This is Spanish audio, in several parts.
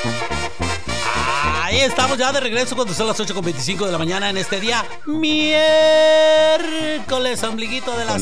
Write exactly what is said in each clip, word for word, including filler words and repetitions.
Ahí estamos ya de regreso cuando son las ocho con veinticinco de la mañana en este día miércoles, ombliguito de la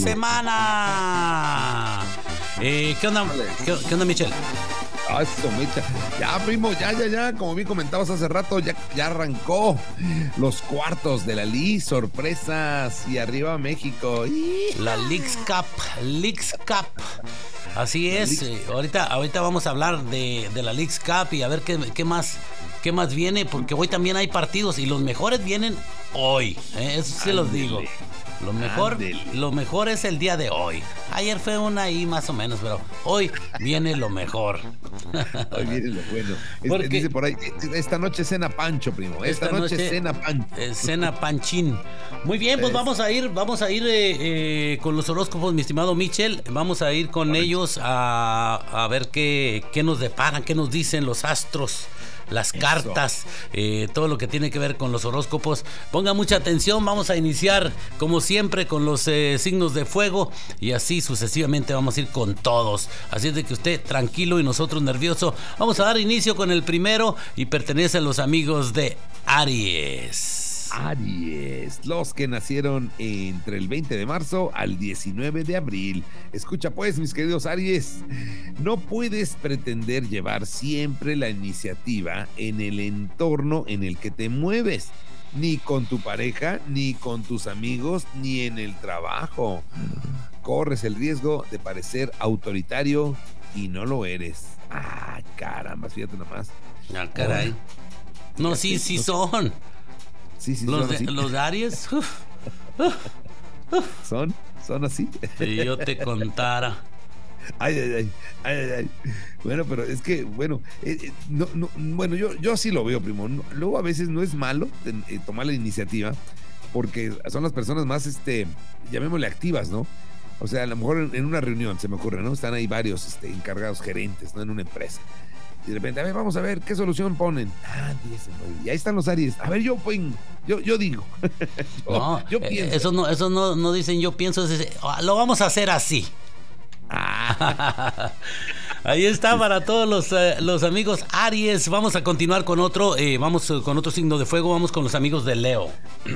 semana. Eh, ¿Qué onda? ¿Qué, qué onda, Michelle? Ah, eso, Micha. Ya, primo, ya, ya, ya. Como bien comentabas hace rato, ya, ya arrancó los cuartos de la Liga. Sorpresas. Y arriba México. La Leagues Cup. Leagues Cup. Así es. Eh, ahorita, ahorita vamos a hablar de, de la Leagues Cup y a ver qué, qué más. ¿Qué más viene? Porque hoy también hay partidos y los mejores vienen hoy. ¿eh? Eso sí los digo. Lo mejor, lo mejor es el día de hoy. Ayer fue una ahí más o menos, pero hoy viene lo mejor. Hoy viene lo bueno. Porque, dice por ahí, esta noche cena Pancho, primo. Esta, esta noche, noche cena Pancho. Eh, cena Panchín. Muy bien, pues es. vamos a ir, vamos a ir eh, eh, con los horóscopos, mi estimado Michel. Vamos a ir con Correcto. ellos a, a ver qué, qué nos deparan, qué nos dicen los astros. Las cartas, eh, todo lo que tiene que ver con los horóscopos. Ponga mucha atención, vamos a iniciar como siempre con los eh, signos de fuego y así sucesivamente vamos a ir con todos. Así es de que usted tranquilo y nosotros nervioso. Vamos a dar inicio con el primero y pertenece a los amigos de Aries. Aries, los que nacieron entre el veinte de marzo al diecinueve de abril. Escucha pues, mis queridos Aries, no puedes pretender llevar siempre la iniciativa en el entorno en el que te mueves, ni con tu pareja, ni con tus amigos, ni en el trabajo. Corres el riesgo de parecer autoritario y no lo eres. Ah, caramba, fíjate nomás. Ah, caray. No, sí, sí son. Sí, sí, los, son de, los de Aries uf, uf, uf. son son así. Si yo te contara. Ay, ay, ay, ay, ay, ay. Bueno, pero es que, bueno, eh, no, no, bueno, yo, yo así lo veo, primo. No, luego a veces no es malo eh, tomar la iniciativa, porque son las personas más, este, llamémosle activas, ¿no? O sea, a lo mejor en, en una reunión se me ocurre, ¿no? Están ahí varios este, encargados, gerentes, ¿no? En una empresa. Y de repente, a ver, vamos a ver, ¿qué solución ponen? Ah, dice, y ahí están los Aries. A ver, yo pongo, yo, yo digo. yo, no, yo pienso. Eso no, eso no, no dicen yo pienso, es, lo vamos a hacer así. Ah. Ahí está para todos los, eh, los amigos Aries. Vamos a continuar con otro, eh, vamos con otro signo de fuego. Vamos con los amigos de Leo.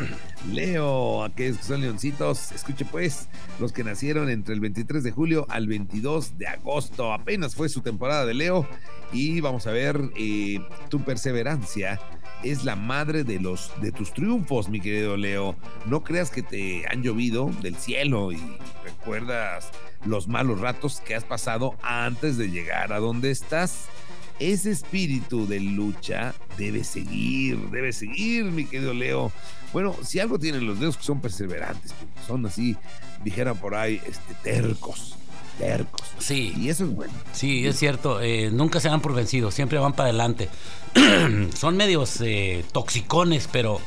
Leo, aquellos que son leoncitos, escuche pues, los que nacieron entre el veintitrés de julio al veintidós de agosto, apenas fue su temporada de Leo y vamos a ver, eh, tu perseverancia es la madre de los de tus triunfos, mi querido Leo. No creas que te han llovido del cielo y recuerdas los malos ratos que has pasado antes de llegar a donde estás. Ese espíritu de lucha debe seguir, debe seguir, mi querido Leo. Bueno, si algo tienen los Leos que son perseverantes, son así, dijeran por ahí, este, tercos, tercos. Sí. Y eso es bueno. Sí, es cierto, eh, nunca se dan por vencidos, siempre van para adelante. Son medios eh, toxicones, pero...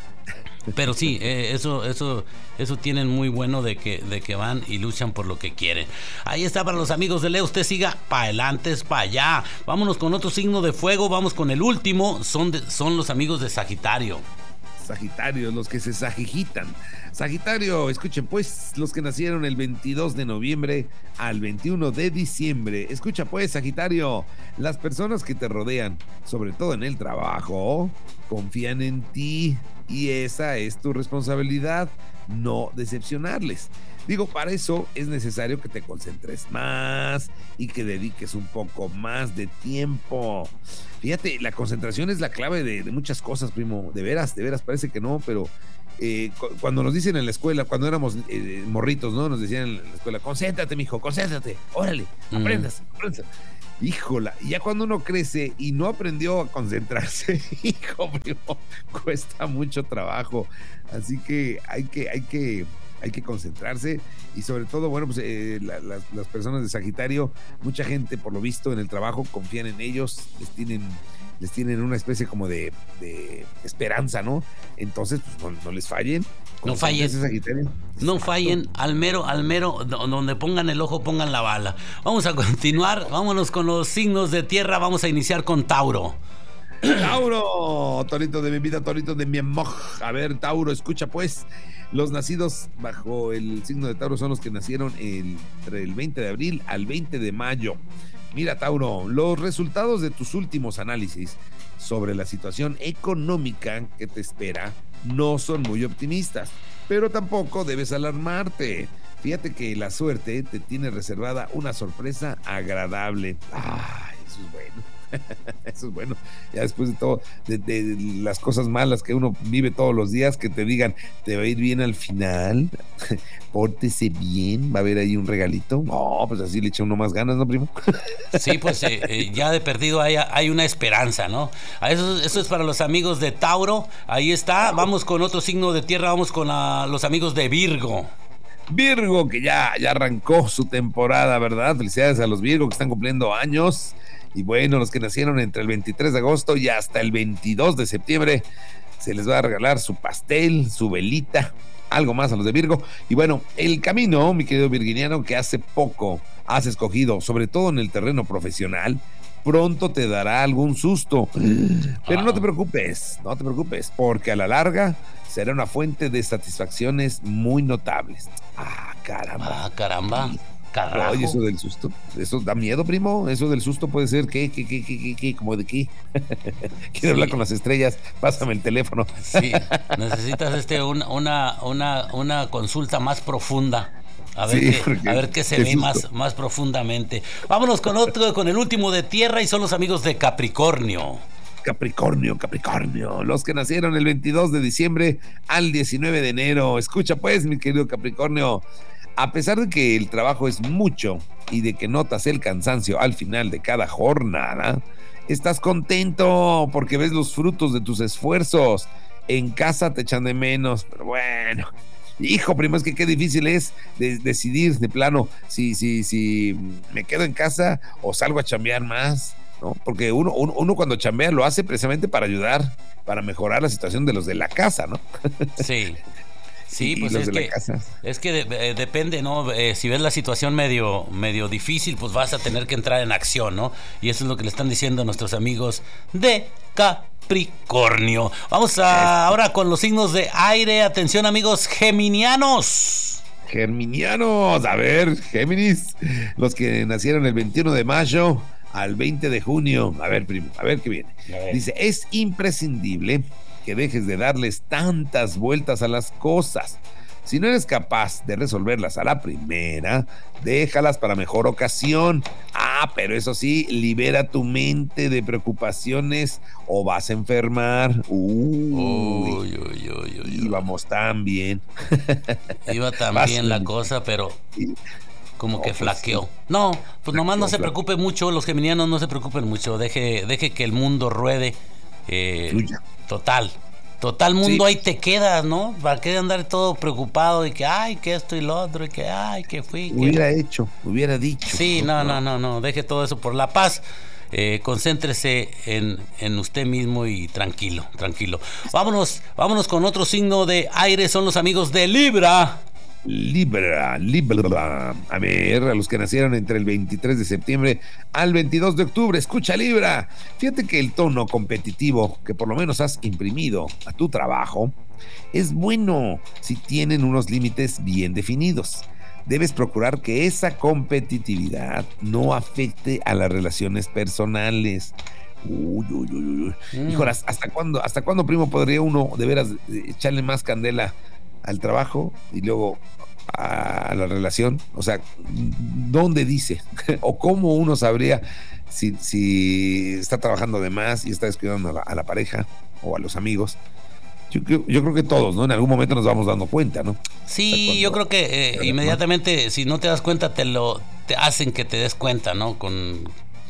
Pero sí, eh, eso, eso, eso tienen muy bueno de que, de que van y luchan por lo que quieren. Ahí está para los amigos de Leo. Usted siga para adelante, es para allá. Vámonos con otro signo de fuego. Vamos con el último. Son, de, son los amigos de Sagitario. Sagitario, los que se sajijitan. Sagitario, escuchen pues, los que nacieron el veintidós de noviembre al veintiuno de diciembre. Escucha pues, Sagitario, las personas que te rodean, sobre todo en el trabajo, confían en ti y esa es tu responsabilidad, no decepcionarles. Digo, para eso es necesario que te concentres más y que dediques un poco más de tiempo. Fíjate, la concentración es la clave de, de muchas cosas, primo. De veras, de veras, parece que no, pero eh, cu- cuando nos dicen en la escuela, cuando éramos eh, morritos, ¿no? Nos decían en la escuela, concéntrate, mijo, concéntrate, órale, aprendas, mm. aprendas. Híjola, ya cuando uno crece y no aprendió a concentrarse, hijo, primo, cuesta mucho trabajo. Así que hay que, hay que, hay que concentrarse y sobre todo, bueno, pues eh, la, las, las personas de Sagitario, mucha gente por lo visto en el trabajo confían en ellos, les tienen, les tienen una especie como de, de esperanza, ¿no? Entonces, pues no, no les fallen. No fallen, no fallen, al mero, al mero, donde pongan el ojo, pongan la bala. Vamos a continuar, vámonos con los signos de tierra, vamos a iniciar con Tauro. Tauro, torito de mi vida, torito de mi amor. A ver, Tauro, escucha pues, los nacidos bajo el signo de Tauro son los que nacieron el, entre el veinte de abril al veinte de mayo. Mira, Tauro, los resultados de tus últimos análisis sobre la situación económica que te espera no son muy optimistas, pero tampoco debes alarmarte. Fíjate que la suerte te tiene reservada una sorpresa agradable. Ay, eso es bueno. Eso es bueno. Ya después de todo, de, de, de las cosas malas que uno vive todos los días, que te digan, te va a ir bien al final, pórtese bien, va a haber ahí un regalito. No, pues así le echa uno más ganas, ¿no, primo? Sí, pues eh, eh, ya de perdido hay, hay una esperanza, ¿no? Eso, eso es para los amigos de Tauro. Ahí está. Vamos con otro signo de tierra, vamos con la, los amigos de Virgo. Virgo, que ya, ya arrancó su temporada, ¿verdad? Felicidades a los Virgo que están cumpliendo años. Y bueno, los que nacieron entre el veintitrés de agosto y hasta el veintidós de septiembre, se les va a regalar su pastel, su velita, algo más a los de Virgo. Y bueno, el camino, mi querido virginiano, que hace poco has escogido, sobre todo en el terreno profesional, pronto te dará algún susto. Pero no te preocupes, no te preocupes, porque a la larga será una fuente de satisfacciones muy notables. Ah, caramba. Ah, caramba. Carajo. Oye, eso del susto, eso da miedo, primo. Eso del susto puede ser, ¿qué, qué, qué, qué, qué, qué? ¿Cómo de qué? Quiero sí. hablar con las estrellas, pásame el teléfono. Sí, necesitas este una, una, una, una consulta más profunda. A ver, sí, qué, a ver qué se qué ve más, más profundamente. Vámonos con otro, con el último de tierra, y son los amigos de Capricornio. Capricornio, Capricornio, los que nacieron el veintidós de diciembre al diecinueve de enero. Escucha pues, mi querido Capricornio, a pesar de que el trabajo es mucho y de que notas el cansancio al final de cada jornada, estás contento porque ves los frutos de tus esfuerzos. En casa te echan de menos, pero bueno, hijo, primo, es que qué difícil es de decidir de plano si, si, si me quedo en casa o salgo a chambear más, ¿no? Porque uno, uno, uno cuando chambea lo hace precisamente para ayudar, para mejorar la situación de los de la casa, ¿no? Sí. Sí, pues es que, es que de, eh, depende, ¿no? Eh, si ves la situación medio, medio difícil, pues vas a tener que entrar en acción, ¿no? Y eso es lo que le están diciendo nuestros amigos de Capricornio. Vamos a, ahora con los signos de aire. Atención, amigos geminianos. Geminianos, a ver, Géminis, los que nacieron el veintiuno de mayo al veinte de junio. A ver, primo, a ver qué viene. Dice, es imprescindible que dejes de darles tantas vueltas a las cosas. Si no eres capaz de resolverlas a la primera, déjalas para mejor ocasión. Ah, pero eso sí, libera tu mente de preocupaciones o vas a enfermar. Uy, uy, uy, uy, uy, íbamos tan bien. Iba tan bien la cosa, pero como no, que flaqueó. Pues, sí. No, pues nomás no se preocupe mucho, los geminianos no se preocupen mucho. Deje, deje que el mundo ruede. Eh, Fluya. Total, total mundo, sí. Ahí te quedas, ¿no? ¿Para qué andar todo preocupado y que, ay, que esto y lo otro, y que, ay, que fui? Que... Hubiera hecho, hubiera dicho. Sí, no, no, no, no, deje todo eso por la paz. Eh, concéntrese en, en usted mismo y tranquilo, tranquilo. Vámonos, vámonos con otro signo de aire, son los amigos de Libra. Libra, Libra. A ver, a los que nacieron entre el veintitrés de septiembre al veintidós de octubre. Escucha, Libra. Fíjate que el tono competitivo que por lo menos has imprimido a tu trabajo es bueno si tienen unos límites bien definidos. Debes procurar que esa competitividad no afecte a las relaciones personales. Uy, uy, uy, uy. Mm. Híjole, ¿hasta cuándo, hasta cuándo, primo, podría uno de veras echarle más candela al trabajo y luego a la relación? O sea, ¿dónde dice? ¿O cómo uno sabría si, si está trabajando de más y está descuidando a la, a la pareja o a los amigos? Yo creo, yo creo que todos, ¿no? En algún momento nos vamos dando cuenta, ¿no? Sí, yo creo que eh, inmediatamente, si no te das cuenta, te lo te hacen que te des cuenta, ¿no? Con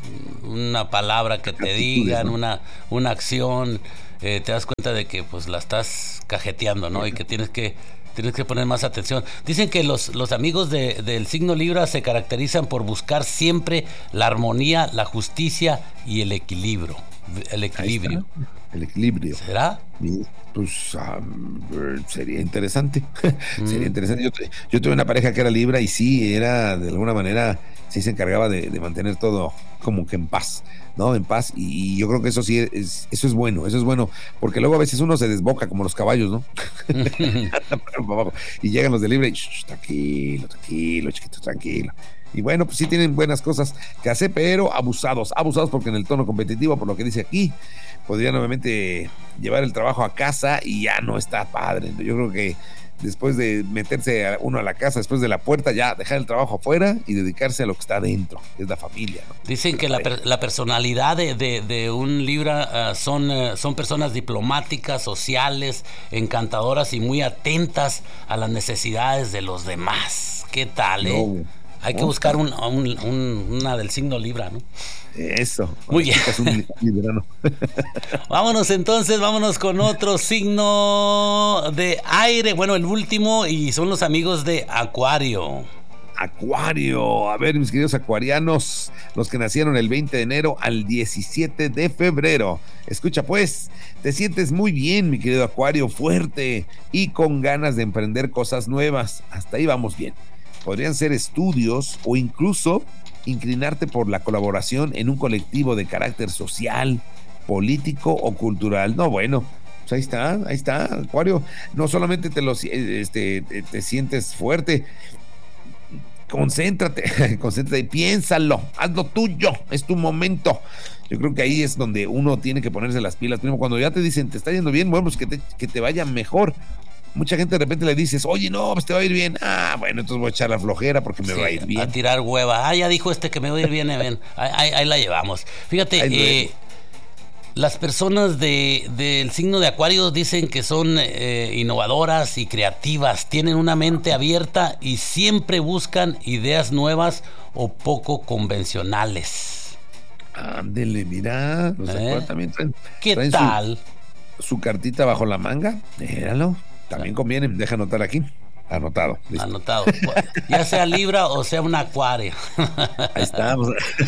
una palabra que te digan, ¿no? una, una acción, eh, te das cuenta de que pues la estás cajeteando, ¿no? Y que tienes que tienes que poner más atención. Dicen que los, los amigos de, del signo Libra se caracterizan por buscar siempre la armonía, la justicia y el equilibrio. El equilibrio. El equilibrio. ¿Será? Pues um, sería interesante. Mm. Sería interesante. Yo, yo tuve una pareja que era Libra y sí, era de alguna manera, sí se encargaba de, de mantener todo como que en paz, ¿no? En paz. Y, y yo creo que eso sí es, eso es bueno, eso es bueno, porque luego a veces uno se desboca como los caballos, ¿no? Y llegan los de Libra y shh, tranquilo, tranquilo, chiquito, tranquilo. Y bueno, pues sí tienen buenas cosas que hacer, pero abusados, abusados porque en el tono competitivo, por lo que dice aquí, podrían nuevamente llevar el trabajo a casa y ya no está padre. Yo creo que después de meterse a uno a la casa, después de la puerta, ya dejar el trabajo afuera y dedicarse a lo que está dentro, que es la familia, ¿no? Dicen que la, per, la personalidad de, de, de un Libra uh, son, uh, son personas diplomáticas, sociales, encantadoras y muy atentas a las necesidades de los demás. ¿Qué tal, eh? No. Hay que buscar un, un, un, una del signo Libra, ¿no? Eso. Muy bien. Un librano. Vámonos entonces, vámonos con otro signo de aire. Bueno, el último, y son los amigos de Acuario. Acuario. A ver, mis queridos acuarianos, los que nacieron el veinte de enero al diecisiete de febrero. Escucha pues, te sientes muy bien, mi querido Acuario, fuerte y con ganas de emprender cosas nuevas. Hasta ahí vamos bien. Podrían ser estudios o incluso inclinarte por la colaboración en un colectivo de carácter social, político o cultural. No, bueno, pues ahí está, ahí está, Acuario. No solamente te, lo, este, te, te sientes fuerte, concéntrate, concéntrate y piénsalo, haz lo tuyo, es tu momento. Yo creo que ahí es donde uno tiene que ponerse las pilas. Primero, cuando ya te dicen, te está yendo bien, bueno, pues que te, que te vaya mejor. Mucha gente de repente le dices, oye, no, pues te va a ir bien. Ah, bueno, entonces voy a echar la flojera porque me sí, va a ir bien. A tirar hueva. Ah, ya dijo este que me va a ir bien, ven. Ahí, ahí, ahí la llevamos. Fíjate, eh, las personas de, del signo de Acuario dicen que son eh, innovadoras y creativas, tienen una mente abierta y siempre buscan ideas nuevas o poco convencionales. Ándele, mira. Los ¿Eh? también traen, ¿Qué traen tal? Su, su cartita bajo la manga. Míralo. También conviene, deja anotar aquí. Anotado. Listo. Anotado. Ya sea Libra o sea un Acuario. Ahí estamos.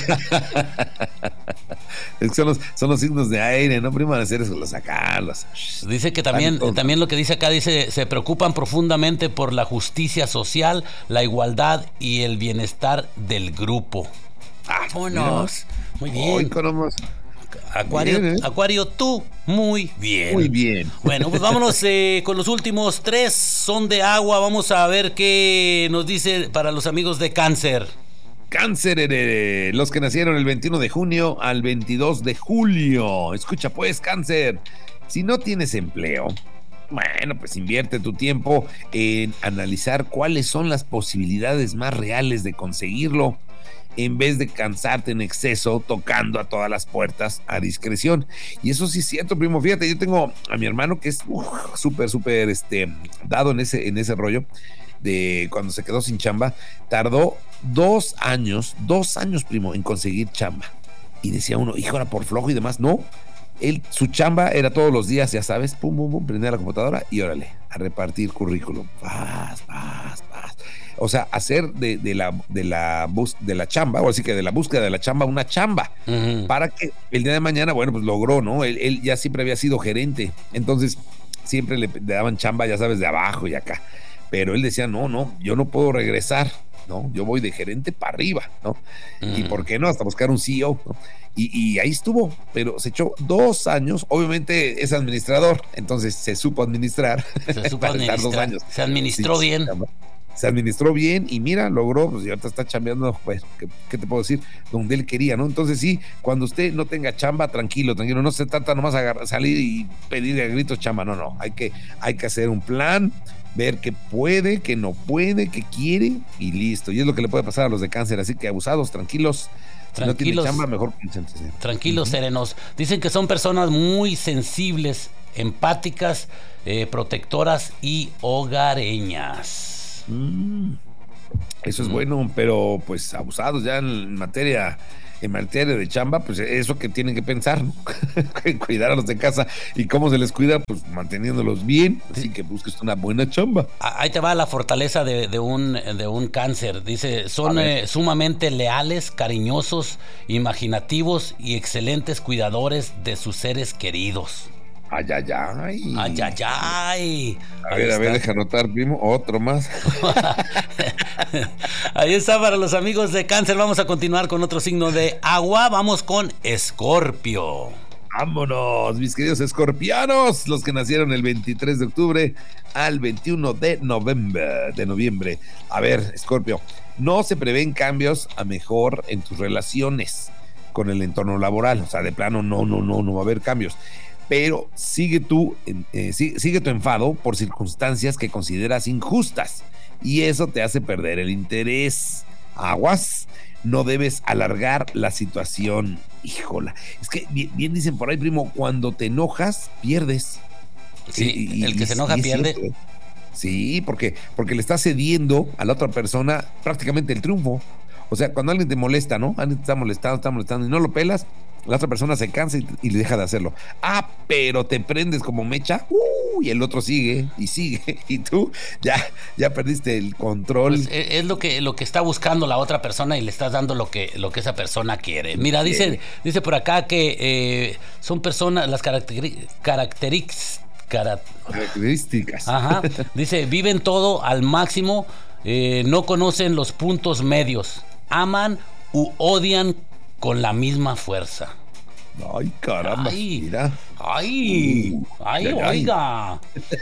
Son los, son los signos de aire, ¿no? Primero hacer eso, los sacarlos. Dice que también, también lo que dice acá, dice, se preocupan profundamente por la justicia social, la igualdad y el bienestar del grupo. ¡Vámonos! Muy bien. Hoy conocemos. Acuario, bien, ¿eh? Acuario, tú muy bien. Muy bien. Bueno, pues vámonos eh, con los últimos tres. Son de agua. Vamos a ver qué nos dice para los amigos de Cáncer. Cáncer, eh, los que nacieron el veintiuno de junio al veintidós de julio. Escucha pues, Cáncer. Si no tienes empleo, bueno, pues invierte tu tiempo en analizar cuáles son las posibilidades más reales de conseguirlo, en vez de cansarte en exceso tocando a todas las puertas a discreción. Y eso sí es cierto, primo. Fíjate, yo tengo a mi hermano que es súper, súper este, dado en ese, en ese rollo de cuando se quedó sin chamba. Tardó dos años, dos años, primo, en conseguir chamba. Y decía uno, hijo, era por flojo y demás. No, él, su chamba era todos los días, ya sabes, pum, pum, pum, prender la computadora y órale, a repartir currículum. Paz, paz, paz. O sea, hacer de, de, la, de, la bus, de la chamba, o así que de la búsqueda de la chamba, una chamba, uh-huh. para que el día de mañana, bueno, pues logró, ¿no? Él, él ya siempre había sido gerente, entonces siempre le, le daban chamba, ya sabes, de abajo y acá. Pero él decía, no, no, yo no puedo regresar, ¿no? Yo voy de gerente para arriba, ¿no? Uh-huh. Y por qué no, hasta buscar un C E O, ¿no? Y, y ahí estuvo, pero se echó dos años. Obviamente es administrador, entonces se supo administrar. Se supo administrar, dos años. Se administró sí, bien. Se administró bien y mira, logró, pues y ahorita está chambeando, pues, ¿qué, ¿qué te puedo decir? Donde él quería, ¿no? Entonces sí, cuando usted no tenga chamba, tranquilo, tranquilo, no se trata nomás de agarrar, salir y pedir a gritos chamba, no, no, hay que, hay que hacer un plan, ver qué puede, qué no puede, qué quiere y listo. Y es lo que le puede pasar a los de Cáncer, así que abusados, tranquilos. Si tranquilos, no tiene chamba, mejor concéntrese. Tranquilos, uh-huh. serenos. Dicen que son personas muy sensibles, empáticas, eh, protectoras y hogareñas. Mm, eso es mm. bueno, pero pues abusados ya en materia en materia de chamba, pues eso que tienen que pensar, ¿no? Cuidar a los de casa. ¿Y cómo se les cuida? Pues manteniéndolos bien, así que busques una buena chamba. Ahí te va la fortaleza de, de, un, de un Cáncer. Dice, son eh, sumamente leales, cariñosos, imaginativos y excelentes cuidadores de sus seres queridos. Ay, ay, ay. Ay, ay, ay. A ver, a ver, deja anotar, primo. Otro más. Ahí está para los amigos de Cáncer. Vamos a continuar con otro signo de agua. Vamos con Escorpio. Vámonos, mis queridos escorpianos, los que nacieron el veintitrés de octubre al veintiuno de noviembre, de noviembre. A ver, Escorpio, no se prevén cambios a mejor en tus relaciones con el entorno laboral. O sea, de plano, no, no, no, no va a haber cambios. Pero sigue tú, eh, sigue, sigue tu enfado por circunstancias que consideras injustas. Y eso te hace perder el interés. Aguas, no debes alargar la situación. Híjola, es que bien, bien dicen por ahí, primo, cuando te enojas, pierdes. Sí, y, el que y, se enoja pierde. Cierto, ¿eh? Sí, porque, porque le estás cediendo a la otra persona prácticamente el triunfo. O sea, cuando alguien te molesta, ¿no? Alguien te está molestando, está molestando y no lo pelas, la otra persona se cansa y, y le deja de hacerlo. Ah, pero te prendes como mecha, uh, y el otro sigue y sigue, y tú ya, ya perdiste el control. Pues es lo que, lo que está buscando la otra persona y le estás dando lo que, lo que esa persona quiere. Mira, dice, dice por acá que eh, son personas, las caracteri- características. Cara... características. Ajá. Dice, viven todo al máximo, eh, no conocen los puntos medios, aman u odian con la misma fuerza. Ay, caramba, ay, mira. Ay, uh, ay, ay, oiga.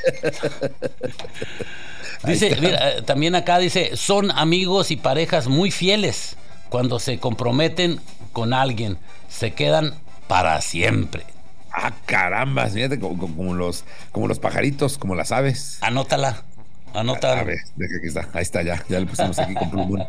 Dice, mira, también acá dice, son amigos y parejas muy fieles. Cuando se comprometen con alguien, se quedan para siempre. Ah, caramba, fíjate, como, como, los, como los pajaritos, como las aves. Anótala. Anótala. A ver, deja que está. Ahí está, ya. Ya le pusimos aquí con plumón.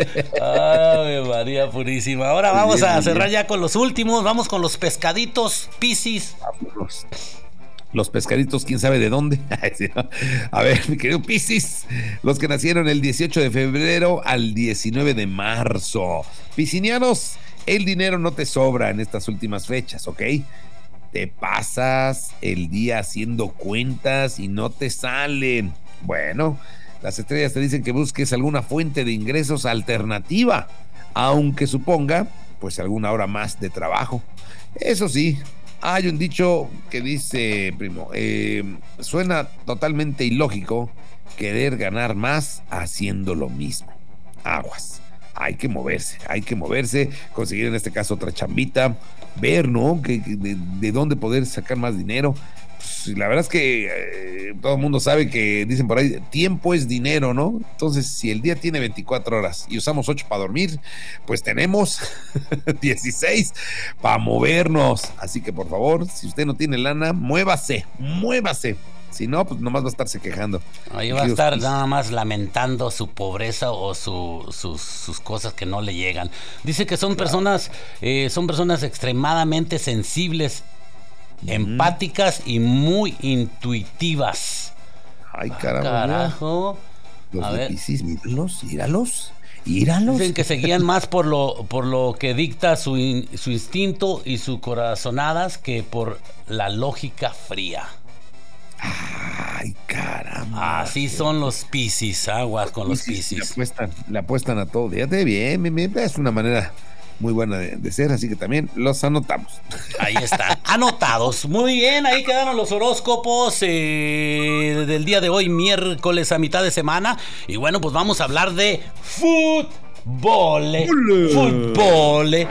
Ay, María Purísima. Ahora vamos bien, a cerrar bien. Ya con los últimos. Vamos con los pescaditos, Piscis. Vámonos. Los pescaditos, quién sabe de dónde. A ver, mi querido Piscis, los que nacieron el dieciocho de febrero al diecinueve de marzo. Piscinianos, el dinero no te sobra en estas últimas fechas, ¿ok? Te pasas el día haciendo cuentas y no te salen. Bueno, las estrellas te dicen que busques alguna fuente de ingresos alternativa, aunque suponga, pues, alguna hora más de trabajo. Eso sí, hay un dicho que dice, primo, eh, suena totalmente ilógico querer ganar más haciendo lo mismo. Aguas. Hay que moverse, hay que moverse, conseguir en este caso otra chambita, ver, ¿no? Que, que de, de dónde poder sacar más dinero. Pues, la verdad es que eh, todo el mundo sabe que dicen por ahí, tiempo es dinero, ¿no? Entonces, si el día tiene veinticuatro horas y usamos ocho para dormir, pues tenemos dieciséis para movernos. Así que, por favor, si usted no tiene lana, muévase, muévase. Si no, pues nomás va a estarse quejando. Ahí va a estar nada más lamentando su pobreza o su, sus, sus cosas que no le llegan. Dice que son personas, eh, son personas extremadamente sensibles, mm. empáticas y muy intuitivas. Ay, caramba. Carajo. Los a de ver. Piscis, míralos, míralos. Íralos. Dicen que se guían más por lo, por lo que dicta su, in, su instinto y sus corazonadas que por la lógica fría. Ay, caramba. Así son los Piscis, aguas con los Piscis. Le apuestan, le apuestan a todo. Fíjate bien, bien, bien, es una manera muy buena de, de ser, así que también los anotamos. Ahí están, anotados. Muy bien, ahí quedaron los horóscopos eh, del día de hoy, miércoles a mitad de semana. Y bueno, pues vamos a hablar de fútbol. Fútbol.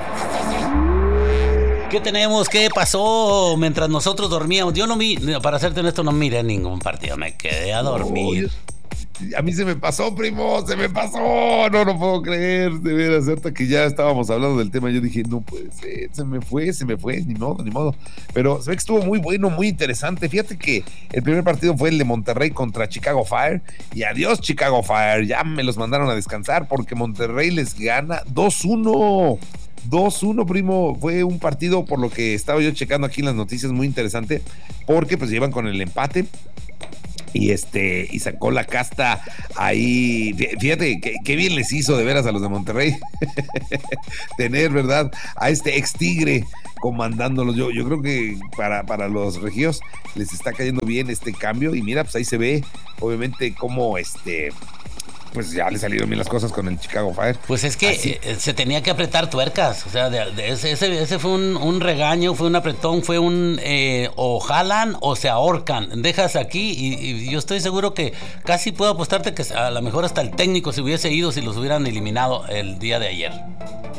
¿Qué tenemos? ¿Qué pasó mientras nosotros dormíamos? Yo no vi, para serte honesto, no miré ningún partido, me quedé a dormir. No, a mí se me pasó, primo, se me pasó, no, no puedo creer, de veras, cierto que ya estábamos hablando del tema, yo dije, no puede ser, se me fue, se me fue, ni modo, ni modo, pero se ve que estuvo muy bueno, muy interesante. Fíjate que el primer partido fue el de Monterrey contra Chicago Fire, y adiós Chicago Fire, ya me los mandaron a descansar porque Monterrey les gana dos uno. dos uno, primo, fue un partido, por lo que estaba yo checando aquí en las noticias, muy interesante, porque pues llevan con el empate y este y sacó la casta ahí. Fíjate qué, qué bien les hizo de veras a los de Monterrey tener, ¿verdad?, a este ex Tigre comandándolos. Yo, yo creo que para, para los regios les está cayendo bien este cambio, y mira, pues ahí se ve obviamente cómo este pues ya le salieron bien las cosas con el Chicago Fire. Pues es que eh, se tenía que apretar tuercas, o sea, de, de ese, ese, ese fue un, un regaño, fue un apretón, fue un eh, o jalan o se ahorcan, dejas aquí y, y yo estoy seguro que casi puedo apostarte que a lo mejor hasta el técnico se hubiese ido si los hubieran eliminado el día de ayer.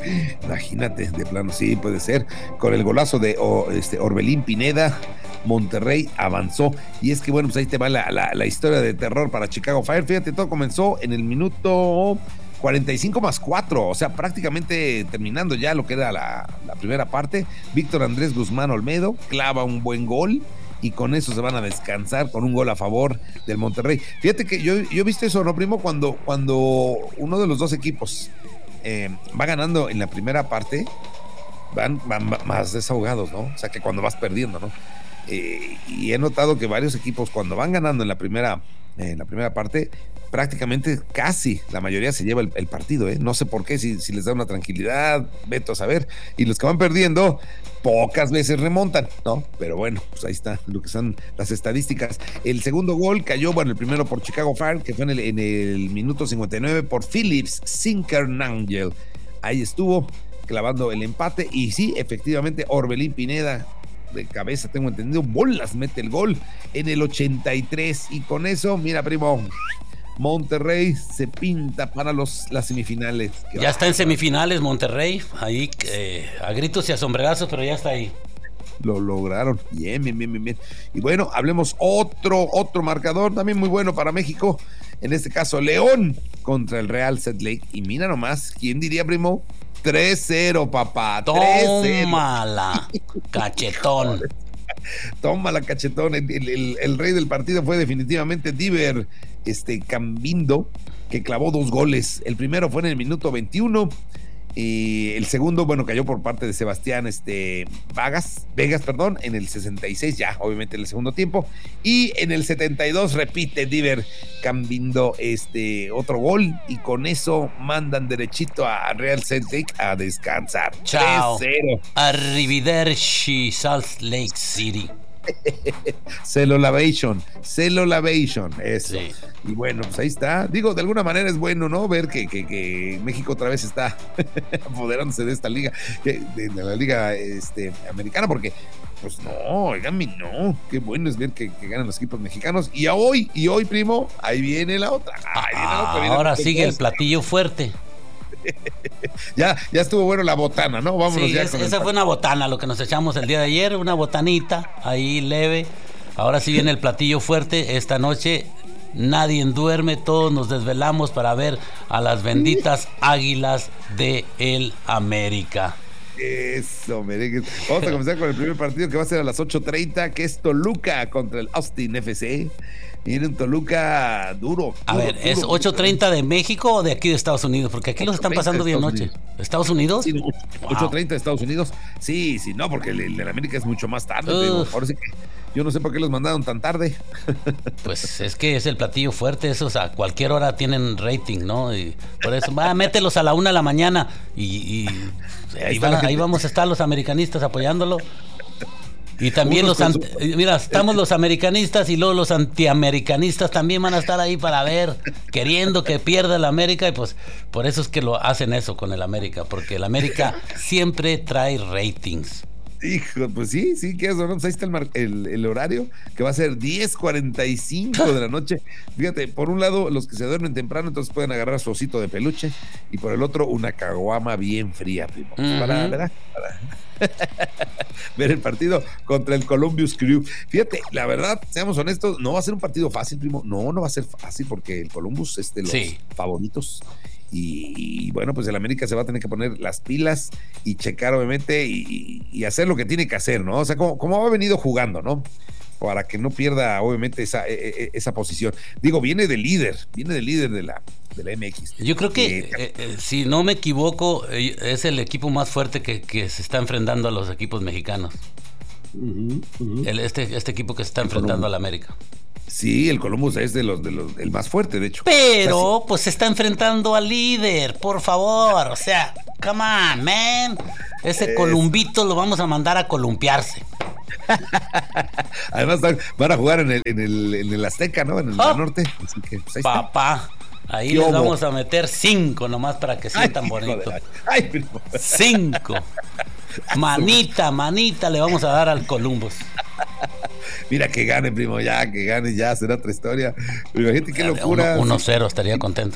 Imagínate, de plano, sí, puede ser. Con el golazo de oh, este, Orbelín Pineda, Monterrey avanzó. Y es que, bueno, pues ahí te va la, la, la historia de terror para Chicago Fire. Fíjate, todo comenzó en el minuto cuarenta y cinco más cuatro, o sea, prácticamente terminando ya lo que era la, la primera parte. Víctor Andrés Guzmán Olmedo clava un buen gol y con eso se van a descansar con un gol a favor del Monterrey. Fíjate que yo, yo he visto eso, ¿no, primo? Cuando, cuando uno de los dos equipos eh, va ganando en la primera parte, van, van más desahogados, ¿no? O sea, que cuando vas perdiendo, ¿no? Eh, y he notado que varios equipos cuando van ganando en la primera, eh, en la primera parte, prácticamente casi la mayoría se lleva el, el partido, ¿eh? No sé por qué, si, si les da una tranquilidad, veto a saber. Y los que van perdiendo, pocas veces remontan, ¿no? Pero bueno, pues ahí está lo que son las estadísticas. El segundo gol cayó, bueno, el primero por Chicago Fire, que fue en el, en el minuto cincuenta y nueve por Phillips Zinkernagel. Ahí estuvo clavando el empate. Y sí, efectivamente, Orbelín Pineda, de cabeza tengo entendido, bolas mete el gol en el ochenta y tres. Y con eso, mira, primo, Monterrey se pinta para los, las semifinales. Ya está en semifinales Monterrey, ahí eh, a gritos y a sombrerazos, pero ya está ahí. Lo lograron, bien, bien, bien, bien, bien. Y bueno, hablemos otro, otro marcador también muy bueno para México. En este caso, León contra el Real Salt Lake. Y mira nomás, ¿quién diría, primo? tres cero, papá. Tómala, cachetón. Tómala, cachetón. El, el, el rey del partido fue definitivamente Diver este, Cambindo, que clavó dos goles. El primero fue en el minuto veintiuno. Y el segundo, bueno, cayó por parte de Sebastián este, Vagas, Vegas, perdón, en el sesenta y seis, ya obviamente en el segundo tiempo. Y en el setenta y dos repite Diver Cambindo este, otro gol. Y con eso mandan derechito a Real Salt Lake a descansar. Chao. tres cero. Arrivederci, Salt Lake City. Celolavation, Celolavation, eso. Sí. Y bueno, pues ahí está. Digo, de alguna manera es bueno, ¿no? Ver que, que, que México otra vez está apoderándose de esta liga, de, de la liga este, americana, porque, pues no, oiganme, no. Qué bueno es ver que, que ganan los equipos mexicanos. Y a hoy, y hoy, primo, ahí viene la otra. Ahí viene la otra viene ahora la sigue el platillo fuerte. ya, ya estuvo bueno la botana, ¿no? Vámonos sí, ya es, con esa el... fue una botana lo que nos echamos el día de ayer, una botanita ahí leve. Ahora sí viene el platillo fuerte. Esta noche nadie duerme, todos nos desvelamos para ver a las benditas Águilas de el América. Eso, merengues. Vamos a comenzar con el primer partido que va a ser a las ocho treinta, que es Toluca contra el Austin F C. Viene un Toluca duro. A duro, ver, duro, ¿es ocho treinta de México o de aquí de Estados Unidos? Porque aquí los están pasando bien noche. ¿Estados Unidos? Sí, ocho treinta de Estados Unidos. Sí, sí, no, porque el, el de América es mucho más tarde. Digo, ahora sí que yo no sé por qué los mandaron tan tarde. Pues es que es el platillo fuerte, esos a cualquier hora tienen rating, ¿no? Y por eso, va, mételos a la una de la mañana y, y ahí, van, ahí vamos a estar los americanistas apoyándolo. Y también Unos los anti, su... mira, estamos los americanistas y luego los antiamericanistas también van a estar ahí para ver, queriendo que pierda el América, y pues por eso es que lo hacen eso con el América, porque el América siempre trae ratings. Hijo, pues sí, sí, que eso, ¿no? Pues ahí está el, mar, el, el horario, que va a ser diez cuarenta y cinco de la noche. Fíjate, por un lado, los que se duermen temprano, entonces pueden agarrar su osito de peluche, y por el otro, una caguama bien fría, primo. Uh-huh. Para, ¿verdad? Para ver el partido contra el Columbus Crew. Fíjate, la verdad, seamos honestos, no va a ser un partido fácil, primo. No, no va a ser fácil, porque el Columbus es de los sí. favoritos. Y, y bueno, pues el América se va a tener que poner las pilas y checar, obviamente, y, y hacer lo que tiene que hacer, ¿no? O sea, como, como ha venido jugando, ¿no? Para que no pierda, obviamente, esa, esa posición. Digo, viene de líder, viene de líder de la, de la M X. Yo creo que, eh, eh, eh, si no me equivoco, eh, es el equipo más fuerte que, que se está enfrentando a los equipos mexicanos. Uh-huh, uh-huh. El, este, este equipo que se está enfrentando al América. Sí, el Columbus es de los, de los, el más fuerte, de hecho. Pero, o sea, sí. pues se está enfrentando al líder, por favor. O sea, come on, man. Ese es... Columbito lo vamos a mandar a columpiarse. Además, van a jugar en el, en el, en el Azteca, ¿no? En el oh, norte. Así que, pues, ahí papá, está. Ahí les vamos a meter cinco nomás para que sientan bonito. Ay, pero... Cinco. Manita, manita le vamos a dar al Columbus. Mira que gane, primo, ya, que gane, ya, será otra historia. Pero imagínate qué locura. uno cero, estaría contento.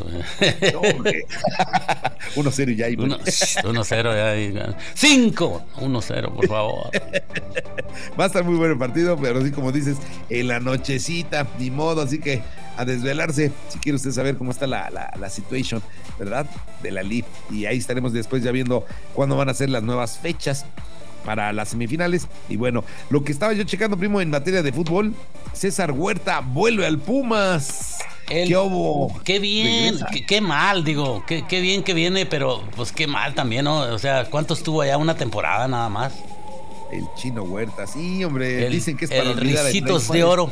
uno cero ya. uno cero ya. cinco, uno cero, por favor. Va a estar muy bueno el partido, pero así como dices, en la nochecita, ni modo, así que a desvelarse, si quiere usted saber cómo está la, la, la situation, ¿verdad? De la L I F. Y ahí estaremos después ya viendo cuándo van a ser las nuevas fechas para las semifinales. Y bueno, lo que estaba yo checando, primo, en materia de fútbol, César Huerta vuelve al Pumas. El, ¿Qué hubo? Qué bien, qué, qué mal, digo, qué, qué bien que viene, pero pues qué mal también, ¿no? O sea, ¿cuánto estuvo allá? Una temporada nada más. El Chino Huerta, sí, hombre, el, dicen que es para el Ricitos de Oro.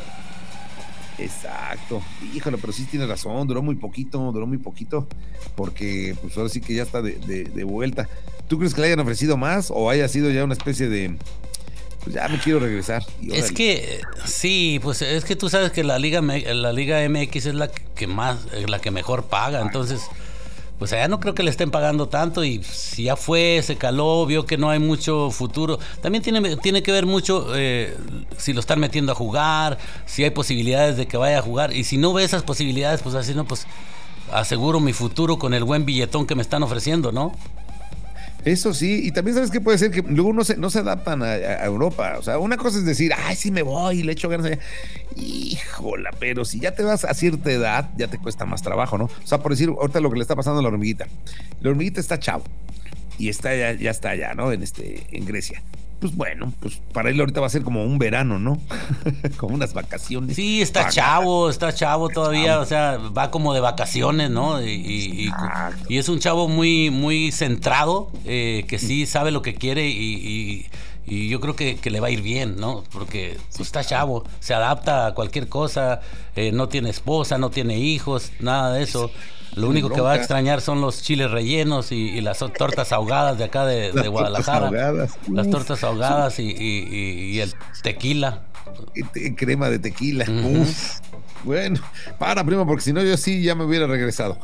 Exacto, híjole, pero sí tiene razón, duró muy poquito, duró muy poquito, porque pues ahora sí que ya está de, de, de vuelta. ¿Tú crees que le hayan ofrecido más o haya sido ya una especie de, pues ya me quiero regresar? Y es que, sí, pues es que tú sabes que la Liga, la Liga M X es la que más, la que mejor paga, entonces, pues allá no creo que le estén pagando tanto y si ya fue, se caló, vio que no hay mucho futuro. También tiene, tiene que ver mucho eh, si lo están metiendo a jugar, si hay posibilidades de que vaya a jugar. Y si no ve esas posibilidades, pues así no, pues aseguro mi futuro con el buen billetón que me están ofreciendo, ¿no? Eso sí, y también sabes que puede ser que luego no se, no se adaptan a, a Europa. O sea, una cosa es decir, ay, sí me voy y le echo ganas allá. Híjola, pero si ya te vas a cierta edad, ya te cuesta más trabajo, ¿no? O sea, por decir, ahorita lo que le está pasando a la hormiguita. La hormiguita está chavo y está ya, ya está allá, ¿no? En este, en Grecia. Pues bueno, pues para él ahorita va a ser como un verano, ¿no? Como unas vacaciones. Sí, está Pagada. chavo, está chavo todavía, chavo. O sea, va como de vacaciones, ¿no? Y, y, y es un chavo muy, muy centrado, eh, que sí sabe lo que quiere y, y, y yo creo que, que le va a ir bien, ¿no? Porque pues, está chavo, se adapta a cualquier cosa, eh, no tiene esposa, no tiene hijos, nada de eso. Lo único que va a extrañar son los chiles rellenos y, y las tortas ahogadas de acá de, de Guadalajara. Tortas las tortas ahogadas y, y, y, y el tequila. Y crema de tequila. Uh-huh. Uf. Bueno, para, primo, porque si no yo sí ya me hubiera regresado.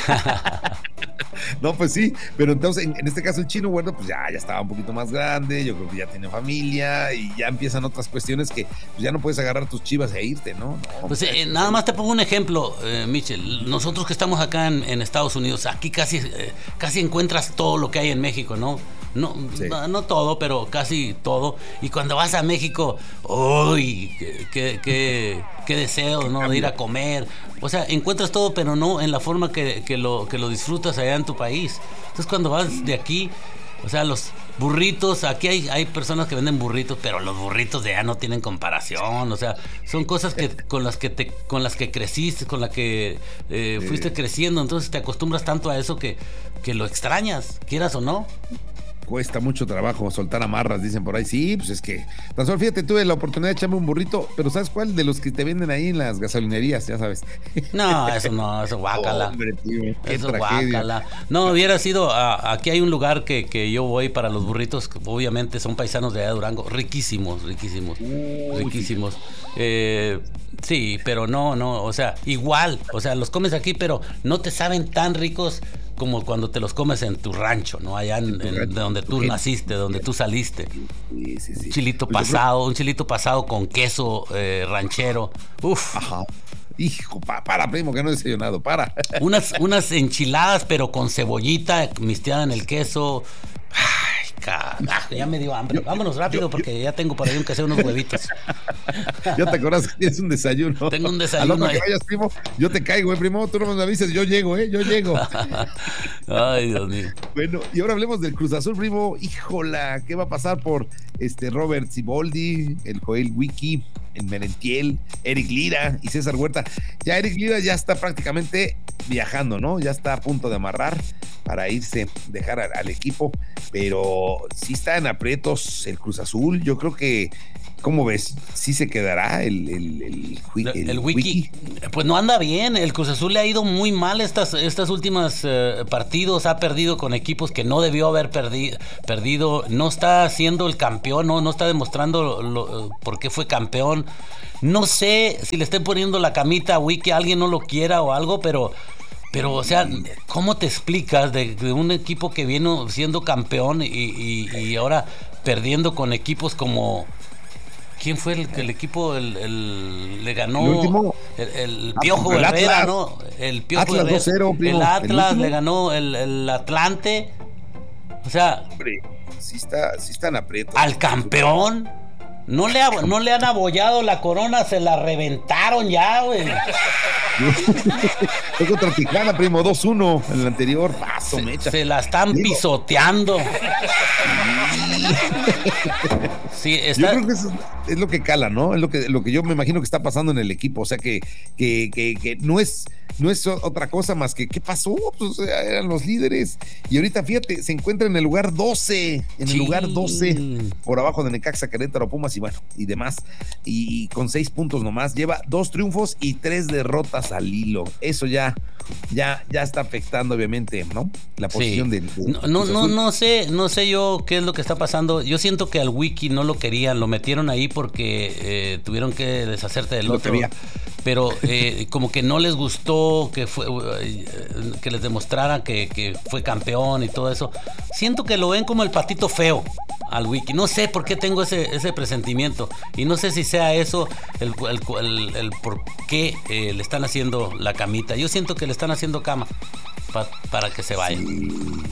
No, pues sí, pero entonces en, en este caso el Chino Huerta pues ya, ya estaba un poquito más grande, yo creo que ya tiene familia y ya empiezan otras cuestiones que pues, ya no puedes agarrar tus chivas e irte, ¿no? no pues eh, nada más te pongo un ejemplo, eh, Michel, nosotros que estamos acá en, en Estados Unidos, aquí casi, eh, casi encuentras todo lo que hay en México, ¿no? No, sí. no, no todo, pero casi todo. Y cuando vas a México, ¡uy! ¡Qué, qué, qué, qué deseo, ¿no? De ir a comer. O sea, encuentras todo, pero no en la forma que, que, lo, que lo disfrutas allá en tu país. Entonces, cuando vas de aquí, o sea, los burritos, aquí hay, hay personas que venden burritos, pero los burritos de allá no tienen comparación. O sea, son cosas que con las que te, con las que creciste, con las que eh, sí. fuiste creciendo. Entonces, te acostumbras tanto a eso que, que lo extrañas, quieras o no. Cuesta mucho trabajo soltar amarras, dicen por ahí. Sí, pues es que tan solo fíjate, tuve la oportunidad de echarme un burrito, pero ¿sabes cuál? De los que te venden ahí en las gasolinerías, ya sabes. No, eso no, eso guácala. Hombre, tío, qué eso tragedia. Guácala. No, hubiera sido, a, aquí hay un lugar que, que yo voy para los burritos, que obviamente son paisanos de allá de Durango, riquísimos, riquísimos, Uy, riquísimos. Sí. Eh, sí, pero no, no, o sea, igual, o sea, los comes aquí, pero no te saben tan ricos como cuando te los comes en tu rancho, ¿no? Allá en, en, de donde tú naciste, de donde tú saliste. Sí, sí, sí. Un chilito pues pasado, un chilito pasado con queso eh, ranchero. Uf. Ajá. Hijo, pa, para, primo, que no he desayunado, para. Unas, unas enchiladas, pero con cebollita misteada en el queso. Ay, carajo, ya me dio hambre. Yo, Vámonos rápido yo, porque yo, ya tengo por ahí un que hacer unos huevitos. Ya te acuerdas que tienes un desayuno. Tengo un desayuno. Al otro que vayas, primo, yo te caigo, eh, primo. Tú no me avises, yo llego, eh, yo llego. Ay, Dios mío. Bueno, y ahora hablemos del Cruz Azul, primo. Híjola, ¿qué va a pasar por este Robert Siboldi, el Joel Wiki, el Merentiel, Eric Lira y César Huerta? Ya Eric Lira ya está prácticamente viajando, ¿no? Ya está a punto de amarrar para irse, dejar al, al equipo, pero sí está en aprietos el Cruz Azul. Yo creo que, ¿cómo ves? ¿Sí se quedará el, el, el, el, el, el wiki? wiki? Pues no anda bien, el Cruz Azul le ha ido muy mal estas, estas últimas eh, partidos, ha perdido con equipos que no debió haber perdi- perdido, no está siendo el campeón, no, no está demostrando lo, por qué fue campeón. No sé si le estén poniendo la camita a Wiki, alguien no lo quiera o algo, pero... Pero, o sea, ¿cómo te explicas de, de un equipo que viene siendo campeón y, y, y ahora perdiendo con equipos como, ¿Quién fue el, el equipo? El, el, le ganó el, último, el, el Piojo el Herrera, Atlas, ¿no? El Piojo Atlas Herrera. dos cero, primo, el Atlas el le ganó el, el Atlante. O sea, hombre, sí, está, sí están aprietos. Al campeón. No le, ha, no le han abollado la corona, se la reventaron ya, güey. Fue contra Tijuana, primo, dos uno en el anterior. Paso, se, mecha. se la están Digo. pisoteando. Sí, está... Yo creo que eso es, es lo que cala, ¿no? Es lo que, lo que yo me imagino que está pasando en el equipo. O sea, que, que, que, que no es... No es otra cosa más que, ¿qué pasó? Pues, o sea, eran los líderes. Y ahorita, fíjate, se encuentra en el lugar doce. En sí. el lugar doce. Por abajo de Necaxa, Querétaro, Pumas y bueno, y demás. Y, y con seis puntos nomás. Lleva dos triunfos y tres derrotas al hilo. Eso ya, ya, ya está afectando, obviamente, ¿no? La posición sí. de, de. No, no, no, no sé, no sé yo qué es lo que está pasando. Yo siento que al Wiki no lo querían, lo metieron ahí porque eh, tuvieron que deshacerte del lo otro. Quería. Pero eh, como que no les gustó que fue que les demostraran que, que fue campeón y todo eso. Siento que lo ven como el patito feo al Wiki. No sé por qué tengo ese, ese presentimiento. Y no sé si sea eso el, el, el, el por qué eh, le están haciendo la camita. Yo siento que le están haciendo cama pa, para que se vaya. Sí.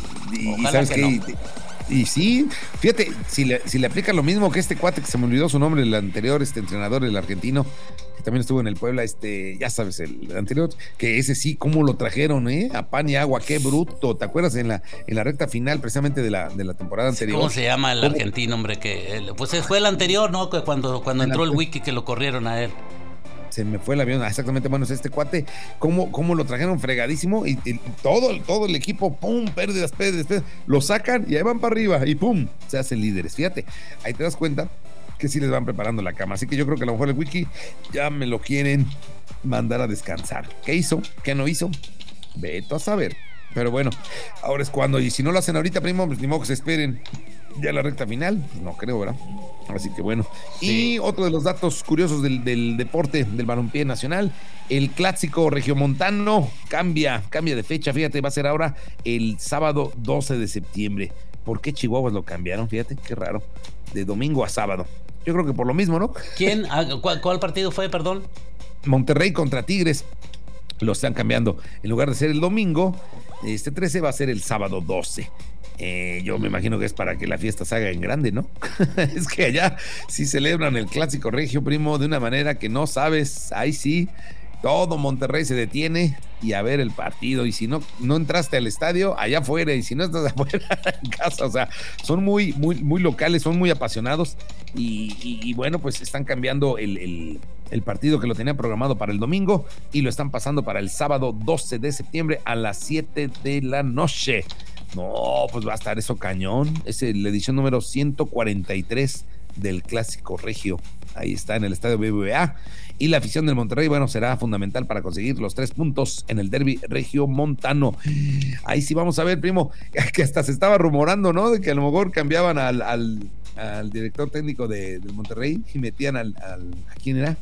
Y, Ojalá ¿sabes que no. Y sí, fíjate, si le, si le aplica lo mismo que este cuate que se me olvidó su nombre, el anterior, este entrenador, el argentino, que también estuvo en el Puebla, este, ya sabes, el anterior, que ese sí, cómo lo trajeron, ¿eh? A pan y agua, qué bruto. ¿Te acuerdas en la, en la recta final precisamente de la, de la temporada anterior? ¿Cómo se llama el ¿Cómo? argentino, hombre? Que él, pues fue el anterior, ¿no? Cuando, cuando entró el Wiki que lo corrieron a él. Se me fue el avión, exactamente, bueno, es este cuate, cómo, cómo lo trajeron fregadísimo y, y todo, todo el equipo, pum, pérdidas, pérdidas, pérdidas, lo sacan y ahí van para arriba y pum, se hacen líderes. Fíjate, ahí te das cuenta que sí les van preparando la cama, así que yo creo que a lo mejor el Wiki ya me lo quieren mandar a descansar. ¿Qué hizo? ¿Qué no hizo? Veto a saber. Pero bueno, ahora es cuando, y si no lo hacen ahorita, primo, pues ni modo que se esperen ya la recta final, pues no creo, ¿verdad? Así que bueno. Sí. Y otro de los datos curiosos del, del deporte, del balompié nacional, el clásico regiomontano cambia, cambia de fecha, fíjate, va a ser ahora el sábado doce de septiembre. ¿Por qué Chihuahuas lo cambiaron? Fíjate, qué raro, de domingo a sábado. Yo creo que por lo mismo, ¿no? ¿Quién? ¿Cuál, cuál partido fue, perdón? Monterrey contra Tigres. Lo están cambiando. En lugar de ser el domingo, este trece va a ser el sábado doce. Eh, yo me imagino que es para que la fiesta se haga en grande, ¿no? Es que allá sí celebran el clásico regio, primo, de una manera que no sabes. Ahí sí, todo Monterrey se detiene y a ver el partido. Y si no, no entraste al estadio, allá afuera. Y si no estás afuera, en casa. O sea, son muy, muy, muy locales, son muy apasionados. Y, y, y bueno, pues están cambiando el, el, el partido que lo tenía programado para el domingo y lo están pasando para el sábado doce de septiembre a las siete de la noche. No, pues va a estar eso cañón. Es la edición número ciento cuarenta y tres del Clásico Regio. Ahí está en el estadio B B V A. Y la afición del Monterrey, bueno, será fundamental para conseguir los tres puntos en el derbi regiomontano. Ahí sí vamos a ver, primo, que hasta se estaba rumorando, ¿no? De que a lo mejor cambiaban al, al, al director técnico de, del Monterrey y metían al, al ¿a quién era?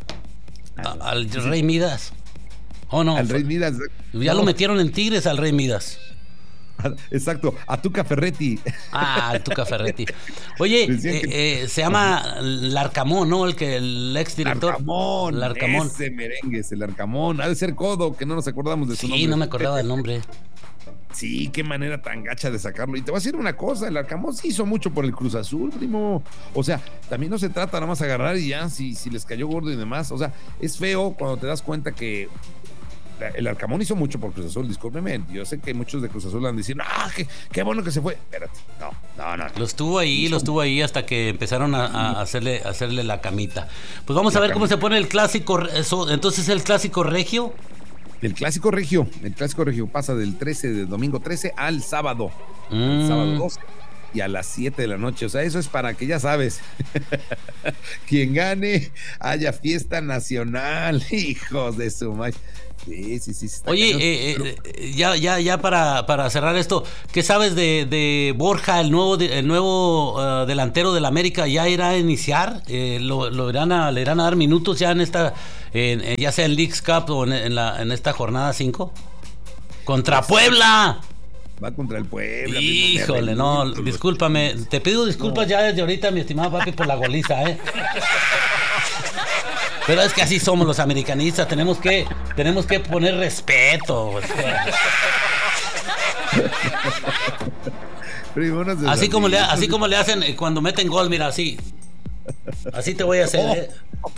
Al, al Rey Midas. ¿O oh, no? Al Rey Midas. Ya no. Lo metieron en Tigres al Rey Midas. Exacto, a Tuca Ferretti. Ah, a Tuca Ferretti. Oye, eh, que... eh, se llama Larcamón, ¿no? El que el ex director. Larcamón, Larcamón. Ese merengue, el Larcamón. Ha de ser Codo, que no nos acordamos de su sí, nombre. Sí, no me acordaba del nombre. Sí, qué manera tan gacha de sacarlo. Y te voy a decir una cosa, el Arcamón sí hizo mucho por el Cruz Azul, primo. O sea, también no se trata nada más agarrar y ya, si, si les cayó gordo y demás. O sea, es feo cuando te das cuenta que el Arcamón hizo mucho por Cruz Azul, discúlpeme. Yo sé que muchos de Cruz Azul van diciendo, ah, qué, qué bueno que se fue. Espérate, no, no, no. Los tuvo ahí, los tuvo ahí hasta que empezaron a, a hacerle, a hacerle la camita. Pues vamos la a ver camita. Cómo se pone el clásico. Eso, entonces, el clásico regio. El clásico regio, el clásico regio pasa del trece, de domingo trece al sábado, mm. al sábado doce y a las siete de la noche. O sea, eso es para que ya sabes, quien gane haya fiesta nacional, hijos de su madre. Sí, sí, sí. Oye, eh, pero... eh, ya, ya, ya para, para cerrar esto, ¿qué sabes de, de Borja, el nuevo, el nuevo uh, delantero del América? ¿Ya irá a iniciar? Eh, lo, lo irán a, ¿Le irán a dar minutos ya en esta, en, en, ya sea en Leagues Cup o en, en, la, en esta jornada cinco? ¡Contra Puebla! Va contra el Puebla. Híjole, no, no discúlpame. Te pido disculpas no. ya desde ahorita, mi estimado papi, por la goliza, ¿eh? Pero es que así somos los americanistas. Tenemos que, tenemos que poner respeto. O sea. Primo, no así, así, como le, así como le hacen cuando meten gol, mira, así. Así te voy a hacer, ¿eh?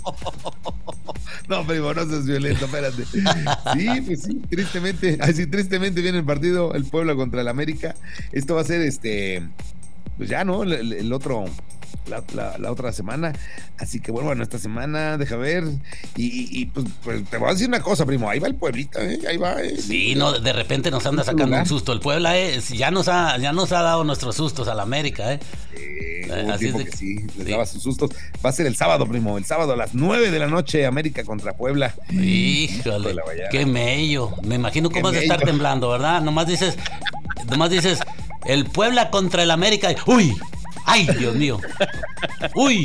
No, primo, no seas violento, espérate. Sí, pues sí, tristemente, así tristemente viene el partido, el Puebla contra el América. Esto va a ser este, pues ya, ¿no? El, el otro, la, la, la otra semana. Así que bueno, bueno, esta semana, deja ver. Y, y, y pues, pues te voy a decir una cosa, primo, ahí va el Pueblita, ¿eh? Ahí va. Eh. Sí, no, de repente nos anda sacando un susto. El Puebla, eh, ya nos ha, ya nos ha dado nuestros sustos al América, ¿eh? Sí, eh, así es de, que sí, les sí. daba sus sustos. Va a ser el sábado, primo, el sábado a las nueve de la noche, América contra Puebla. Híjole, qué mello. Me imagino cómo vas a estar temblando, ¿verdad? Nomás dices, nomás dices, el Puebla contra el América. ¡Uy! ¡Ay, Dios mío! ¡Uy!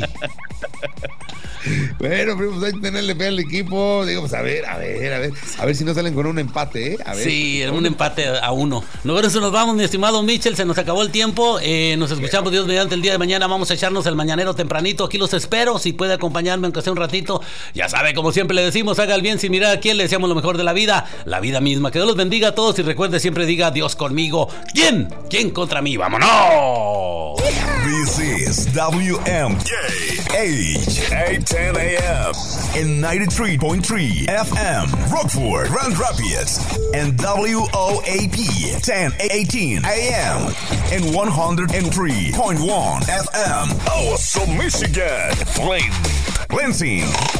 Bueno, primo, pues hay que tenerle fe al equipo. Digo, pues a ver, a ver, a ver. A ver si no salen con un empate, ¿eh? A ver. Sí, un empate a uno. Luego eso nos vamos, mi estimado Michel. Se nos acabó el tiempo. Eh, nos escuchamos, Dios mediante, el día de mañana. Vamos a echarnos el mañanero tempranito. Aquí los espero. Si puede acompañarme, aunque sea un ratito. Ya sabe, como siempre le decimos, haga el bien sin mirar a quién. Le deseamos lo mejor de la vida. La vida misma. Que Dios los bendiga a todos. Y recuerde, siempre diga Dios conmigo. ¿Quién? ¿Quién contra mí? ¡Vámonos! This is W M K H eight ten A M and ninety-three point three F M Rockford, Grand Rapids, and W O A P ten eighteen A M and one oh three point one F M Awesome Michigan, Flame, Lansing,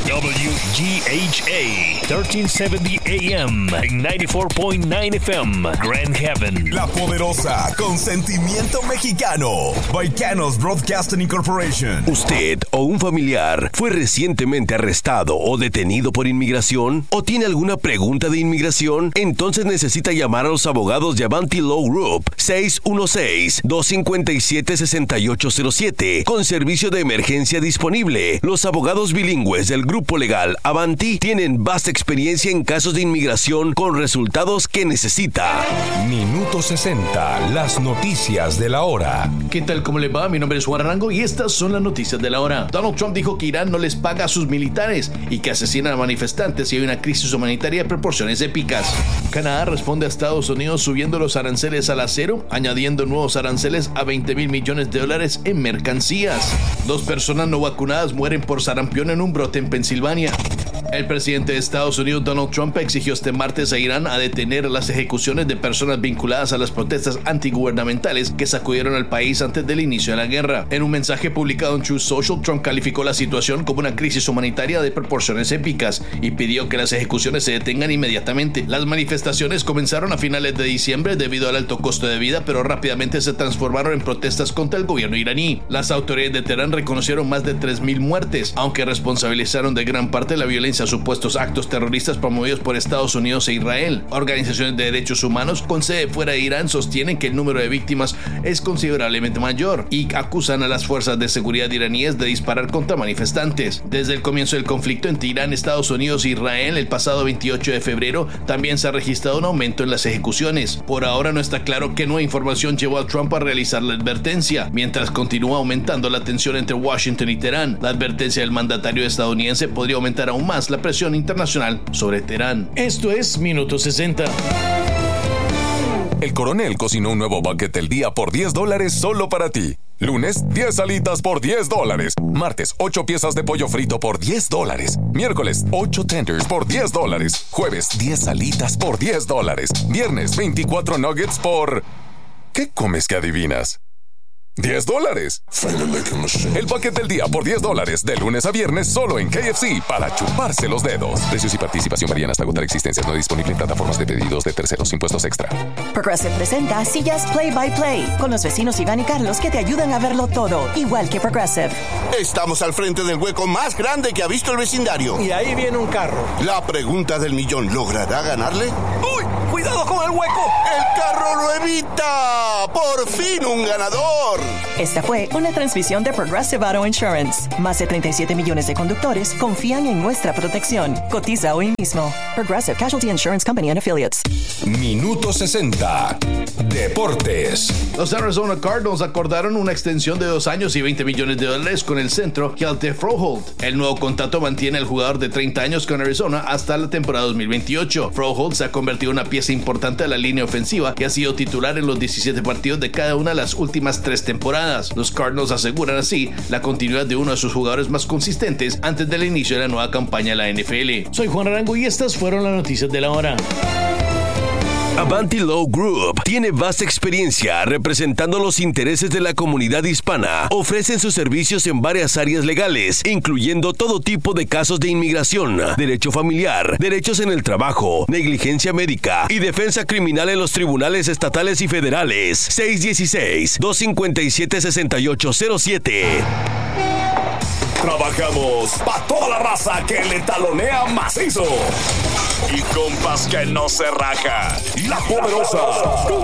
W G H A thirteen seventy A M and ninety-four point nine F M Grand Haven, La Poderosa, con sentimiento mexicano, Baicanos Broadcasting Incorporation. ¿Usted o un familiar fue recientemente arrestado o detenido por inmigración? ¿O tiene alguna pregunta de inmigración? Entonces necesita llamar a los abogados de Avanti Law Group seis uno seis, dos cinco siete, seis ocho cero siete con servicio de emergencia disponible. Los abogados bilingües del grupo legal Avanti tienen vasta experiencia en casos de inmigración con resultados que necesita. Minuto sesenta, las noticias de la hora. ¿Qué tal? ¿Cómo le va? Mi nombre es Juan Arango y estas son las noticias de la hora. Donald Trump dijo que Irán no les paga a sus militares y que asesinan a manifestantes y hay una crisis humanitaria de proporciones épicas. Canadá responde a Estados Unidos subiendo los aranceles al acero, añadiendo nuevos aranceles a veinte mil millones de dólares en mercancías. Dos personas no vacunadas mueren por sarampión en un brote en Pensilvania. El presidente de Estados Unidos, Donald Trump, exigió este martes a Irán a detener las ejecuciones de personas vinculadas a las protestas antigubernamentales que sacudieron al país antes del inicio de la guerra. En un mensaje publicado en Truth Social, Trump calificó la situación como una crisis humanitaria de proporciones épicas y pidió que las ejecuciones se detengan inmediatamente. Las manifestaciones comenzaron a finales de diciembre debido al alto costo de vida, pero rápidamente se transformaron en protestas contra el gobierno iraní. Las autoridades de Teherán reconocieron más de tres mil muertes, aunque responsabilizaron de gran parte la violencia a supuestos actos terroristas promovidos por Estados Unidos e Israel. Organizaciones de derechos humanos con sede fuera de Irán sostienen que el número de víctimas es considerablemente mayor y acusan a las fuerzas de seguridad iraníes de disparar contra manifestantes. Desde el comienzo del conflicto entre Irán, Estados Unidos e Israel el pasado veintiocho de febrero también se ha registrado un aumento en las ejecuciones. Por ahora no está claro qué nueva información llevó a Trump a realizar la advertencia, mientras continúa aumentando la tensión entre Washington y Teherán. La advertencia del mandatario estadounidense podría aumentar aún más la presión internacional sobre Teherán. Esto es Minuto sesenta. El Coronel cocinó un nuevo bucket del día por diez dólares solo para ti. Lunes, diez alitas por diez dólares. Martes, ocho piezas de pollo frito por diez dólares. Miércoles, ocho tenders por diez dólares. Jueves, diez alitas por diez dólares. Viernes, veinticuatro nuggets por... ¿Qué comes que adivinas? diez dólares. El paquete del día por diez dólares de lunes a viernes solo en K F C para chuparse los dedos. Precios y participación varían hasta agotar existencias. No disponible en plataformas de pedidos de terceros. Impuestos extra. Progressive presenta Sillas Play by Play con los vecinos Iván y Carlos que te ayudan a verlo todo, igual que Progressive. Estamos al frente del hueco más grande que ha visto el vecindario. Y ahí viene un carro. La pregunta del millón, ¿logrará ganarle? ¡Uy! ¡Cuidado con el hueco! ¡El carro lo evita! ¡Por fin un ganador! Esta fue una transmisión de Progressive Auto Insurance. Más de treinta y siete millones de conductores confían en nuestra protección. Cotiza hoy mismo. Progressive Casualty Insurance Company and Affiliates. Minuto sesenta. Deportes. Los Arizona Cardinals acordaron una extensión de dos años y veinte millones de dólares con el centro Hjalte Froholdt. El nuevo contrato mantiene al jugador de treinta años con Arizona hasta la temporada dos mil veintiocho. Froholdt se ha convertido en una pieza importante de la línea ofensiva y ha sido titular en los diecisiete partidos de cada una de las últimas tres temporadas. Los Cardinals aseguran así la continuidad de uno de sus jugadores más consistentes antes del inicio de la nueva campaña de la N F L. Soy Juan Arango y estas fueron las noticias de la hora. Avanti Law Group tiene vasta experiencia representando los intereses de la comunidad hispana. Ofrecen sus servicios en varias áreas legales, incluyendo todo tipo de casos de inmigración, derecho familiar, derechos en el trabajo, negligencia médica y defensa criminal en los tribunales estatales y federales. seis uno seis, dos cinco siete, seis ocho cero siete. Trabajamos para toda la raza que le talonea macizo. Y compas que no se raja. La Poderosa. Con